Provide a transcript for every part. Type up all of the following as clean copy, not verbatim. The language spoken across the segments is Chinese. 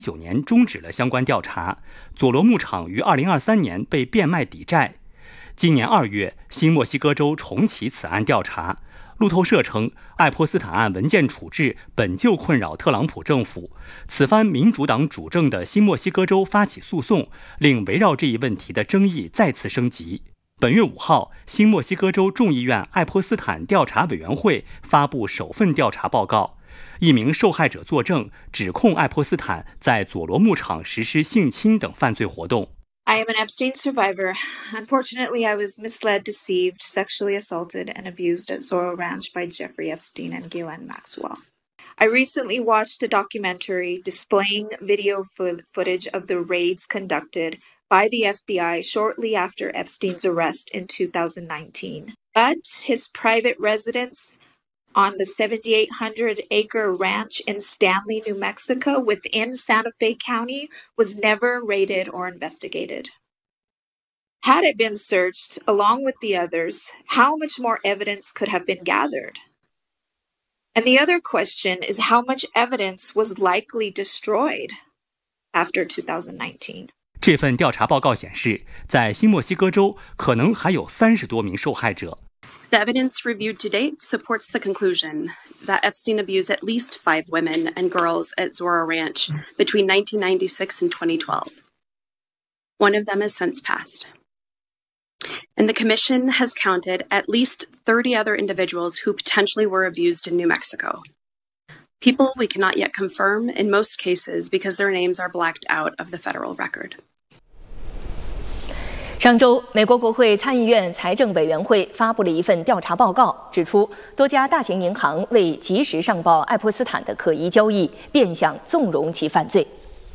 2019年终止了相关调查，佐罗牧场于2023年被变卖抵债。今年2月，新墨西哥州重启此案调查。路透社称，爱泼斯坦案文件处置本就困扰特朗普政府，此番民主党主政的新墨西哥州发起诉讼，令围绕这一问题的争议再次升级。本月5号，新墨西哥州众议院爱泼斯坦调查委员会发布首份调查报告，一名受害者作证，指控爱泼斯坦在佐罗牧场实施性侵等犯罪活动。 I am an Epstein survivor. Unfortunately, I was misled, deceived, sexually assaulted, and abused at Zorro Ranch by Jeffrey Epstein and Ghislaine Maxwell. I recently watched a documentary displaying video footage of the raids conducted by the FBI shortly after Epstein's arrest in 2019. But his private residence on the 7,800-acre ranch in Stanley, New Mexico, within Santa Fe County, was never raided or investigated. Had it been searched along with the others, how much more evidence could have been gathered? And the other question is how much evidence was likely destroyed after 2019? 这份调查报告显示，在新墨西哥州可能还有30多名受害者。 The evidence reviewed to date supports the conclusion that Epstein abused at least 5 women and girls at Zorro Ranch between 1996 and 2012. One of them has since passed. And the commission has counted at least 30 other individuals who potentially were abused in New Mexico. People we cannot yet confirm in most cases because their names are blacked out of the federal record. 上周，美国国会参议院财政委员会发布了一份调查报告，指出多家大型银行未及时上报爱泼斯坦的可疑交易，变相纵容其犯罪。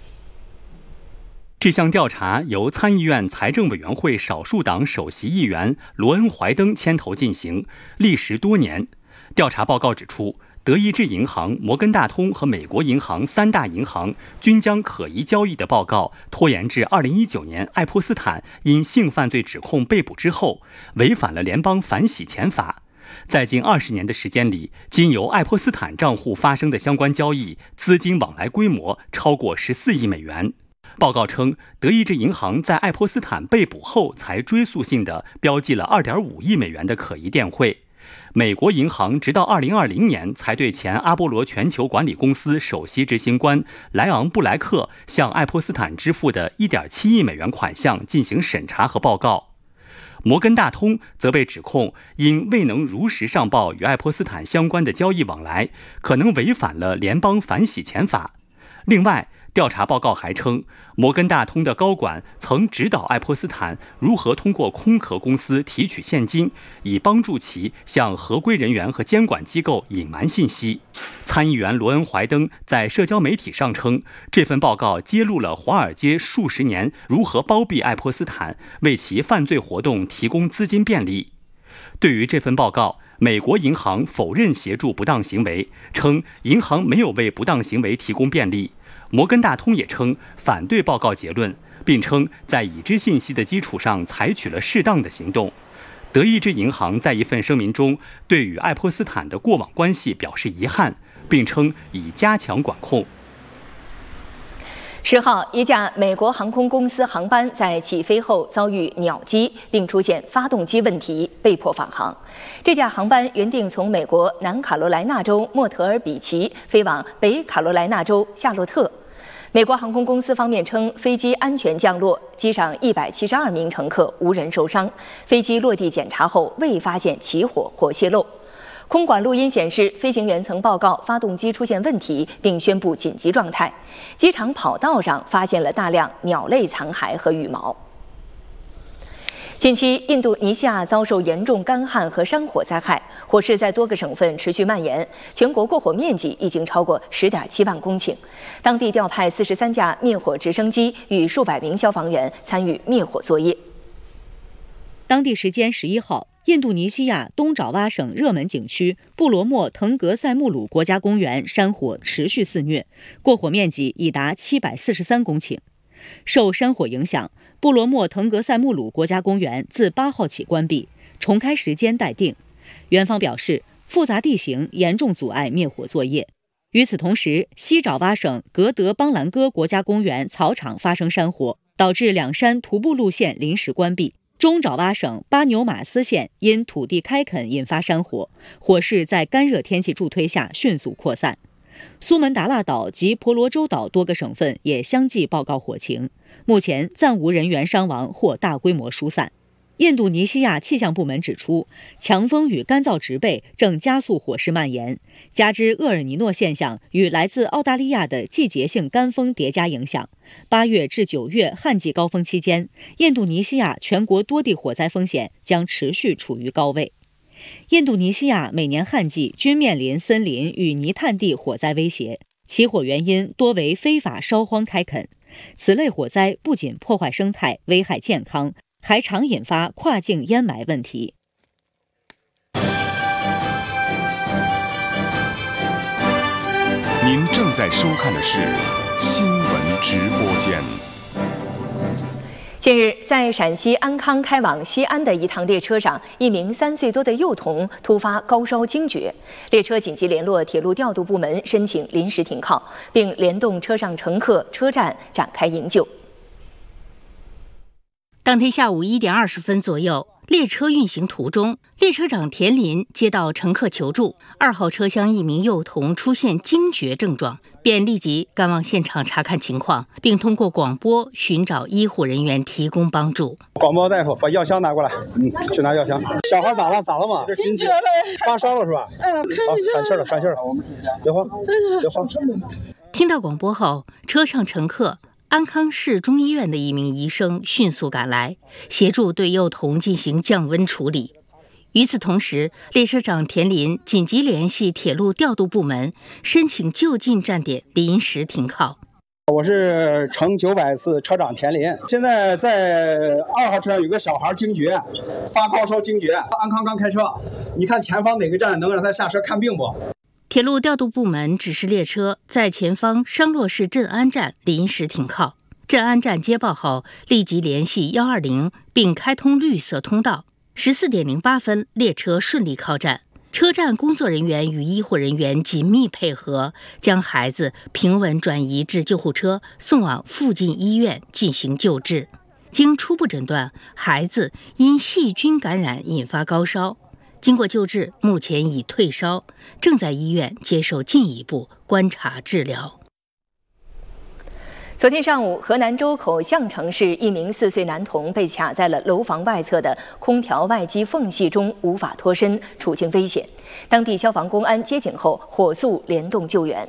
这项调查由参议院财政委员会少数党首席议员罗恩·怀登牵头进行，历时多年。调查报告指出，德意志银行、摩根大通和美国银行3大银行均将可疑交易的报告拖延至2019年爱泼斯坦因性犯罪指控被捕之后，违反了联邦反洗钱法。在近20年的时间里，经由爱泼斯坦账户发生的相关交易资金往来规模超过14亿美元。报告称，德意志银行在爱泼斯坦被捕后才追溯性地标记了2.5亿美元的可疑电汇。美国银行直到2020年才对前阿波罗全球管理公司首席执行官莱昂·布莱克向爱泼斯坦支付的1.7亿美元款项进行审查和报告。摩根大通则被指控因未能如实上报与爱泼斯坦相关的交易往来，可能违反了联邦反洗钱法。另外，调查报告还称，摩根大通的高管曾指导爱泼斯坦如何通过空壳公司提取现金，以帮助其向合规人员和监管机构隐瞒信息。参议员罗恩·怀登在社交媒体上称，这份报告揭露了华尔街数十年如何包庇爱泼斯坦，为其犯罪活动提供资金便利。对于这份报告，美国银行否认协助不当行为，称银行没有为不当行为提供便利。摩根大通也称反对报告结论，并称在已知信息的基础上采取了适当的行动。德意志银行在一份声明中对与爱泼斯坦的过往关系表示遗憾，并称已加强管控。 10号，一架美国航空公司航班在起飞后遭遇鸟击，并出现发动机问题，被迫返航。这架航班原定从美国南卡罗来纳州莫特尔比奇飞往北卡罗来纳州夏洛特。美国航空公司方面称，飞机安全降落，机上172名乘客无人受伤。飞机落地检查后未发现起火或泄漏。空管录音显示，飞行员曾报告发动机出现问题，并宣布紧急状态。机场跑道上发现了大量鸟类残骸和羽毛。近期，印度尼西亚遭受严重干旱和山火灾害，火势在多个省份持续蔓延，全国过火面积已经超过10.7万公顷。当地调派43架灭火直升机与数百名消防员参与灭火作业。 当地时间11号，印度尼西亚东爪哇省热门景区布罗莫腾格塞穆鲁国家公园山火持续肆虐，过火面积已达743公顷。受山火影响，布罗莫腾格塞穆鲁国家公园自8号起关闭，重开时间待定。园方表示，复杂地形严重阻碍灭火作业。 与此同时，西爪哇省格德邦兰戈国家公园草场发生山火，导致两山徒步路线临时关闭。中爪哇省巴纽马斯县因土地开垦引发山火，火势在干热天气助推下迅速扩散。苏门答腊岛及婆罗洲岛多个省份也相继报告火情，目前暂无人员伤亡或大规模疏散。印度尼西亚气象部门指出，强风与干燥植被正加速火势蔓延，加之厄尔尼诺现象与来自澳大利亚的季节性干风叠加影响，8月至9月旱季高峰期间，印度尼西亚全国多地火灾风险将持续处于高位。印度尼西亚每年旱季均面临森林与泥炭地火灾威胁，起火原因多为非法烧荒开垦。此类火灾不仅破坏生态、危害健康，还常引发跨境烟霾问题。 您正在收看的是新闻直播间。 近日，在陕西安康开往西安的一趟列车上，一名3岁多的幼童突发高烧惊厥，列车紧急联络铁路调度部门申请临时停靠，并联动车上乘客、车站展开营救。 当天下午1点20分左右，列车运行途中，列车长田林接到乘客求助，2号车厢一名幼童出现惊厥症状，便立即赶往现场查看情况，并通过广播寻找医护人员提供帮助。 广播大夫，把药箱拿过来。去拿药箱。小孩咋了？咋了嘛？ 惊厥了， 发烧了是吧？好，喘气了，喘气了。别慌，别慌。 听到广播后，车上乘客安康市中医院的一名医生迅速赶来，协助对幼童进行降温处理。与此同时，列车长田林紧急联系铁路调度部门，申请就近站点临时停靠。 我是乘900次车长田林，现在在2号车上有个小孩惊厥，发高烧惊厥。安康刚开车，你看前方哪个站能让他下车看病不？ 铁路调度部门指示列车在前方商洛市镇安站临时停靠。镇安站接报后，立即联系120，并开通绿色通道。14点08分，列车顺利靠站。车站工作人员与医护人员紧密配合，将孩子平稳转移至救护车，送往附近医院进行救治。经初步诊断，孩子因细菌感染引发高烧。经过救治，目前已退烧，正在医院接受进一步观察治疗。 昨天上午，河南周口项城市一名4岁男童被卡在了楼房外侧的空调外机缝隙中，无法脱身，处境危险。当地消防公安接警后，火速联动救援。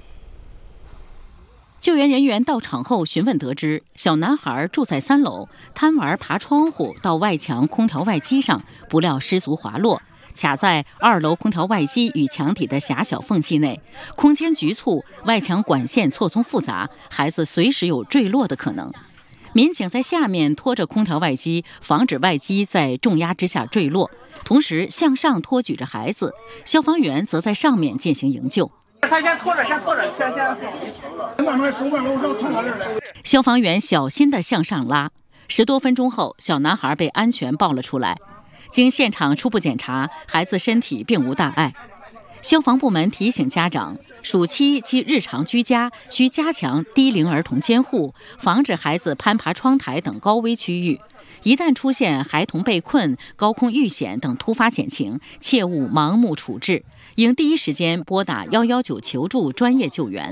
救援人员到场后询问得知，小男孩住在3楼，贪玩爬窗户到外墙空调外机上，不料失足滑落，卡在2楼空调外机与墙体的狭小缝隙内，空间局促，外墙管线错综复杂，孩子随时有坠落的可能。民警在下面拖着空调外机，防止外机在重压之下坠落，同时向上托举着孩子，消防员则在上面进行营救。 他先拖着，先慢慢手往楼上冲到这儿来。 消防员小心地向上拉，10多分钟后，小男孩被安全抱了出来。经现场初步检查，孩子身体并无大碍。消防部门提醒家长，暑期及日常居家需加强低龄儿童监护，防止孩子攀爬窗台等高危区域。一旦出现孩童被困、高空遇险等突发险情，切勿盲目处置，应第一时间拨打119求助专业救援。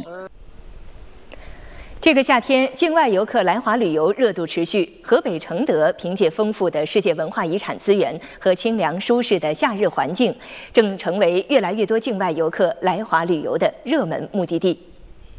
这个夏天，境外游客来华旅游热度持续。河北承德凭借丰富的世界文化遗产资源和清凉舒适的夏日环境，正成为越来越多境外游客来华旅游的热门目的地。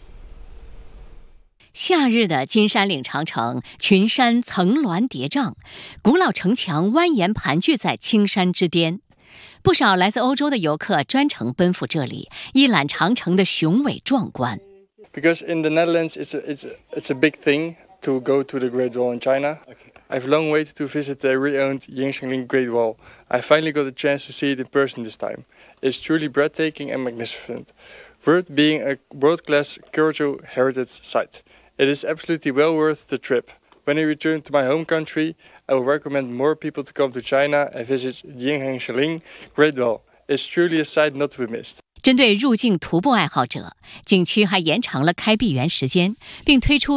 夏日的金山岭长城，群山层峦叠嶂，古老城墙蜿蜒盘踞在青山之巅。不少来自欧洲的游客专程奔赴这里，一览长城的雄伟壮观。 Because in the Netherlands, it's a big thing to go to the Great Wall in China. I've long waited to visit the re-owned Yingxiangling Great Wall. I finally got a chance to see it in person this time. It's truly breathtaking and magnificent, worth being a world-class cultural heritage site. It is absolutely well worth the trip. When I return to my home country, I will recommend more people to come to China and visit Yingxiangling Great Wall. It's truly a sight not to be missed. 针对入境徒步爱好者，景区还延长了开闭园时间，并推出